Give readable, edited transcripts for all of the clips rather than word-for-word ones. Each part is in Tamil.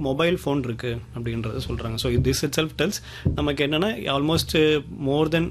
மொபைல் ஃபோன் இருக்குது அப்படின்றத சொல்கிறாங்க. ஸோ திஸ் இட் செல்ஃப் டெல்ஸ் நமக்கு என்னென்னா ஆல்மோஸ்ட் மோர் தென்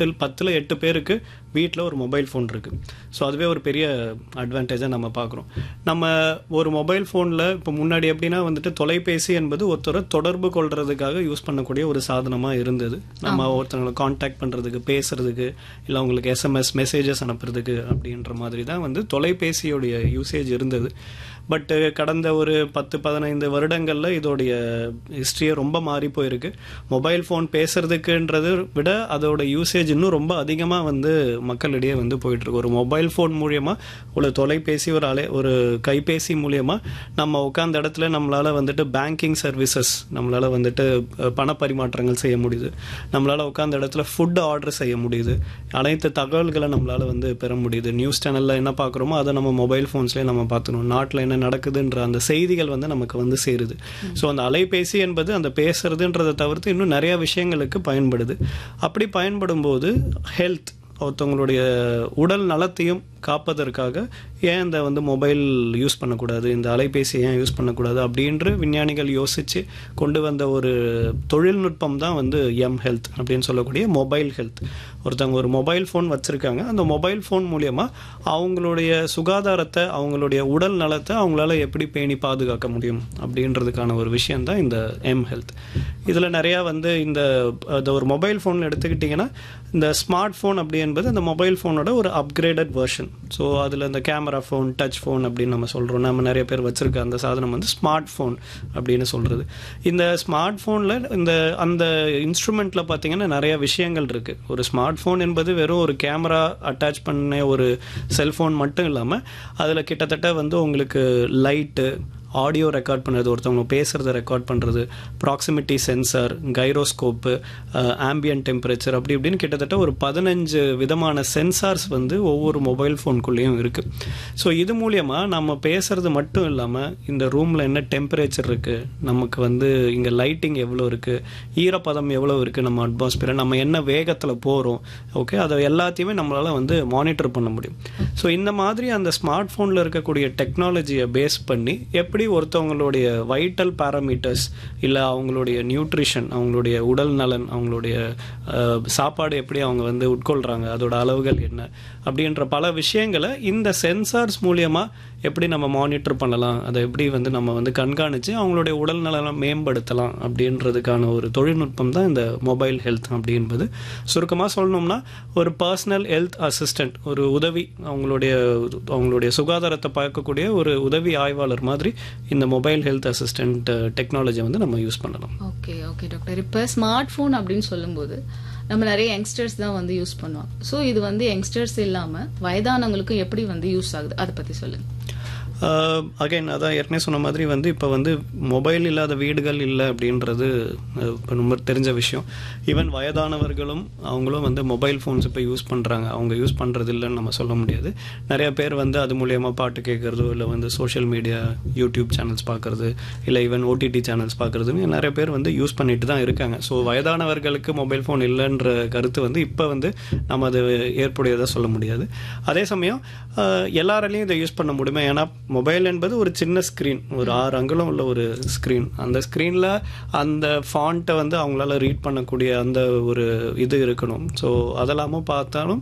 10 பேருக்கு வீட்டில் ஒரு மொபைல் ஃபோன் இருக்குது. ஸோ அதுவே ஒரு பெரிய அட்வான்டேஜாக நம்ம பார்க்குறோம். நம்ம ஒரு மொபைல் ஃபோனில் இப்போ முன்னாடி எப்படின்னா வந்துட்டு தொலைபேசி என்பது ஒருத்தரை தொடர்பு கொள்றதுக்காக யூஸ் பண்ணக்கூடிய ஒரு சாதனமாக இருந்தது. நம்ம ஒருத்தவங்களை காண்டாக்ட் பண்ணுறதுக்கு, பேசுறதுக்கு, இல்லை அவங்களுக்கு எஸ்எம்எஸ் மெசேஜஸ் அனுப்புறதுக்கு அப்படின்ற மாதிரி தான் வந்து தொலைபேசியோடைய யூசேஜ் இருந்தது. பட் கடந்த ஒரு 10-15 வருடங்களில் இதோடைய ஹிஸ்ட்ரியை ரொம்ப மாறி போயிருக்கு. மொபைல் ஃபோன் பேசுறதுக்குன்றதை விட அதோட யூசேஜ் இன்னும் ரொம்ப அதிகமாக வந்து மக்களிடையே வந்து போயிட்டுருக்கு. ஒரு மொபைல் ஃபோன் மூலியமாக, ஒரு தொலைபேசி, ஒரு கைபேசி மூலியமாக நம்ம உட்காந்த இடத்துல நம்மளால் வந்துட்டு பேங்கிங் சர்வீசஸ், நம்மளால் வந்துட்டு பணப்பரிமாற்றங்கள் செய்ய முடியுது. நம்மளால் உட்காந்த இடத்துல ஃபுட் ஆர்டர் செய்ய முடியுது. அனைத்து தகவல்களை நம்மளால் வந்து பெற முடியுது. நியூஸ் சேனலில் என்ன பார்க்குறோமோ அதை நம்ம மொபைல் ஃபோன்ஸ்லேயே நம்ம பார்த்துக்கணும். நாட்டில் என்ன நடக்குதுன்ற அந்த செய்திகள் வந்து நமக்கு வந்து சேருது. ஸோ அந்த அலைபேசி என்பது அந்த பேசுறதுன்றதை தவிர்த்து இன்னும் நிறைய விஷயங்களுக்கு பயன்படுது. அப்படி பயன்படும் போது ஹெல்த், ஒருத்தவங்களுடைய உடல் நலத்தையும் காப்பதற்காக ஏன் இந்த வந்து மொபைல் யூஸ் பண்ணக்கூடாது, இந்த அலைபேசி ஏன் யூஸ் பண்ணக்கூடாது அப்படின்ற விஞ்ஞானிகள் யோசித்து கொண்டு வந்த ஒரு தொழில்நுட்பம் தான் வந்து ஹெல்த் அப்படின்னு சொல்லக்கூடிய மொபைல் ஹெல்த். ஒருத்தவங்க ஒரு மொபைல் ஃபோன் வச்சுருக்காங்க. அந்த மொபைல் ஃபோன் மூலியமாக அவங்களுடைய சுகாதாரத்தை, அவங்களுடைய உடல் நலத்தை அவங்களால எப்படி பேணி பாதுகாக்க முடியும் அப்படின்றதுக்கான ஒரு விஷயந்தான் இந்த ஹெல்த். இதில் நிறையா வந்து இந்த ஒரு மொபைல் ஃபோன் எடுத்துக்கிட்டிங்கன்னா இந்த ஸ்மார்ட் ஃபோன் அப்படி என்பது அந்த மொபைல் ஃபோனோட ஒரு அப்கிரேடட் வெர்ஷன். ஸோ அதில் இந்த கேமரா ஃபோன், டச் ஃபோன் அப்படின்னு நம்ம சொல்கிறோம். நம்ம நிறைய பேர் வச்சுருக்க அந்த சாதனம் வந்து ஸ்மார்ட் ஃபோன் அப்படின்னு சொல்கிறது. இந்த ஸ்மார்ட் ஃபோனில் அந்த இன்ஸ்ட்ருமெண்ட்டில் பார்த்திங்கன்னா நிறைய விஷயங்கள் இருக்குது. ஒரு ஸ்மார்ட் ஃபோன் என்பது வெறும் ஒரு கேமரா அட்டாச் பண்ண ஒரு செல்ஃபோன் மட்டும் இல்லாமல் அதில் கிட்டத்தட்ட வந்து உங்களுக்கு லைட்டு, ஆடியோ ரெக்கார்ட் பண்ணுறது, ஒருத்தவங்க பேசுகிறத ரெக்கார்ட் பண்ணுறது, proximity sensor, gyroscope, ambient temperature, அப்படி இப்படின்னு கிட்டத்தட்ட ஒரு 15 விதமான சென்சார்ஸ் வந்து ஒவ்வொரு மொபைல் ஃபோனுக்குள்ளேயும் இருக்குது. ஸோ இது மூலியமாக நம்ம பேசுகிறது மட்டும் இல்லாமல் இந்த ரூமில் என்ன டெம்பரேச்சர் இருக்குது, நமக்கு வந்து இங்கே லைட்டிங் எவ்வளோ இருக்குது, ஈரப்பதம் எவ்வளோ இருக்குது, நம்ம அட்மாஸ்பியர், நம்ம என்ன வேகத்தில் போகிறோம், ஓகே, அதை எல்லாத்தையுமே நம்மளால் வந்து மானிட்டர் பண்ண முடியும். ஸோ இந்த மாதிரி அந்த ஸ்மார்ட் ஃபோனில் இருக்கக்கூடிய டெக்னாலஜியை பேஸ் பண்ணி எப்படி ஒருத்தவங்களுடைய வைட்டல் பாராமீட்டர்ஸ், இல்லை அவங்களுடைய நியூட்ரிஷன், அவங்களுடைய உடல் நலன், அவங்களுடைய சாப்பாடு எப்படி அவங்க வந்து உட்கொள்கிறாங்க, அதோட அளவுகள் என்ன அப்படின்ற பல விஷயங்களை இந்த சென்சார்ஸ் மூலியமாக எப்படி நம்ம மானிட்டர் பண்ணலாம், அதை எப்படி வந்து நம்ம வந்து கண்காணித்து அவங்களுடைய உடல் நலம் மேம்படுத்தலாம் அப்படின்றதுக்கான ஒரு தொழில்நுட்பம் தான் இந்த மொபைல் ஹெல்த் அப்படின்பது. சுருக்கமாக சொல்லணும்னா ஒரு பர்சனல் ஹெல்த் அசிஸ்டன்ட், ஒரு உதவி, அவங்களுடைய சுகாதாரத்தை பார்க்கக்கூடிய ஒரு உதவி ஆய்வாளர் மாதிரி இந்த மொபைல் ஹெல்த் அசிஸ்டன்ட் டெக்னாலஜியை வந்து நம்ம யூஸ் பண்ணலாம். Okay okay doctor. இப்போ ஸ்மார்ட் ஃபோன் அப்படின்னு சொல்லும்போது நம்ம நிறைய யங்ஸ்டர்ஸ் தான் வந்து யூஸ் பண்ணுவாங்க. ஸோ இது வந்து யங்ஸ்டர்ஸ் இல்லாமல் வயதானவங்களுக்கும் எப்படி வந்து யூஸ் ஆகுது, அதை பற்றி சொல்லுங்கள். அகைன் அதான் ஏற்கனவே சொன்ன மாதிரி வந்து இப்போ வந்து மொபைல் இல்லாத வீடுகள் இல்லை அப்படின்றது இப்போ ரொம்ப தெரிஞ்ச விஷயம். ஈவன் வயதானவர்களும் அவங்களும் வந்து மொபைல் ஃபோன்ஸ் இப்போ யூஸ் பண்ணுறாங்க. அவங்க யூஸ் பண்ணுறது இல்லைன்னு நம்ம சொல்ல முடியாது. நிறைய பேர் வந்து அது மூலியமாக பாட்டு கேட்குறதோ, இல்லை வந்து சோஷியல் மீடியா, யூடியூப் சேனல்ஸ் பார்க்குறது, இல்லை ஈவன் ஓடிடி சேனல்ஸ் பார்க்குறதுன்னு நிறைய பேர் வந்து யூஸ் பண்ணிட்டு தான் இருக்காங்க. ஸோ வயதானவர்களுக்கு மொபைல் ஃபோன் இல்லைன்ற கருத்து வந்து இப்போ வந்து நம்ம அது ஏற்புடையதாக சொல்ல முடியாது. அதே சமயம் எல்லாராலையும் இதை யூஸ் பண்ண முடியுமா? ஏன்னா மொபைல் என்பது ஒரு சின்ன ஸ்க்ரீன், ஒரு 6 அங்குலம் உள்ள ஒரு ஸ்க்ரீன். அந்த ஸ்க்ரீனில் அந்த ஃபாண்ட்டை வந்து அவங்களால ரீட் பண்ணக்கூடிய அந்த ஒரு இது இருக்கணும். ஸோ அதெல்லாமும் பார்த்தாலும்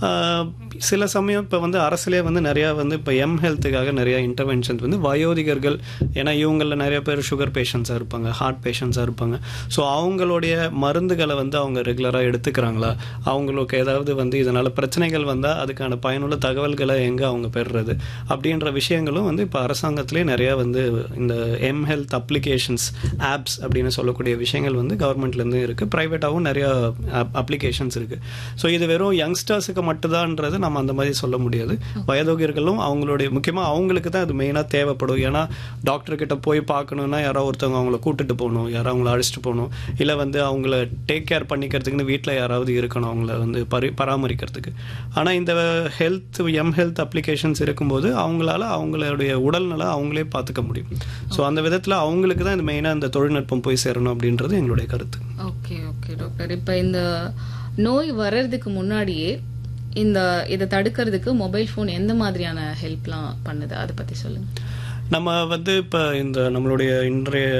சில சமயம் இப்போ வந்து அரசுலேயே வந்து நிறையா வந்து இப்போ ஹெல்த்துக்காக நிறையா இன்டர்வென்ஷன்ஸ் வந்து வயோதிகர்கள், ஏன்னா இவங்களில் நிறைய பேர் சுகர் பேஷண்ட்ஸாக இருப்பாங்க, ஹார்ட் பேஷண்ட்ஸாக இருப்பாங்க. ஸோ அவங்களுடைய மருந்துகளை வந்து அவங்க ரெகுலராக எடுத்துக்கிறாங்களா, அவங்களுக்கு ஏதாவது வந்து இதனால் பிரச்சனைகள் வந்தால் அதுக்கான பயனுள்ள தகவல்களை எங்கே அவங்க பெறுறது அப்படின்ற விஷயங்களும் வந்து இப்போ அரசாங்கத்திலே நிறையா வந்து இந்த ஹெல்த் அப்ளிகேஷன்ஸ், ஆப்ஸ் அப்படின்னு சொல்லக்கூடிய விஷயங்கள் வந்து கவர்மெண்ட்லேருந்து இருக்குது. ப்ரைவேட்டாகவும் நிறையா அப்ளிகேஷன்ஸ் இருக்குது. ஸோ இது வெறும் யங்ஸ்டர்ஸுக்கு மட்டும்தான்றது நம்ம அந்த மாதிரி சொல்ல முடியாது. வயதோகியர்களும் அவங்களுடைய முக்கியமாக அவங்களுக்கு தான் அது மெயினாக தேவைப்படும். ஏன்னா டாக்டர்கிட்ட போய் பார்க்கணுன்னா யாரோ ஒருத்தவங்க அவங்கள கூட்டிட்டு போகணும், யாரோ அவங்கள அழைச்சிட்டு போகணும், இல்லை வந்து அவங்கள டேக் கேர் பண்ணிக்கிறதுக்குன்னு வீட்டில் யாராவது இருக்கணும் அவங்கள வந்து பராமரிக்கிறதுக்கு. ஆனால் இந்த ஹெல்த் அப்ளிகேஷன்ஸ் இருக்கும்போது அவங்களால அவங்களுடைய உடல்நல அவங்களே பார்த்துக்க முடியும். ஸோ அந்த விதத்தில் அவங்களுக்கு தான் இந்த மெயினாக இந்த தொழில்நுட்பம் போய் சேரணும் அப்படின்றது எங்களுடைய கருத்து. Okay okay doctor. இப்போ இந்த நோய் வர்றதுக்கு முன்னாடியே இதை தடுக்கிறதுக்கு மொபைல் ஃபோன் எந்த மாதிரியான ஹெல்ப்லாம் பண்ணுது, அதை பற்றி சொல்லுங்கள். நம்ம வந்து இப்போ இந்த நம்மளுடைய இன்றைய